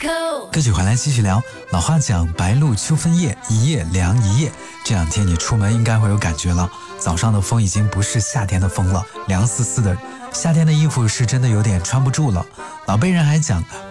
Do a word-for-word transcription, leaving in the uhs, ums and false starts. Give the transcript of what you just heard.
歌曲回来继续聊。老话讲白露秋分夜，一夜凉一夜。这两天你出门应该会有感觉了，早上的风已经不是夏天的风了，凉丝丝的，夏天的衣服是真的有点穿不住了。老辈人还讲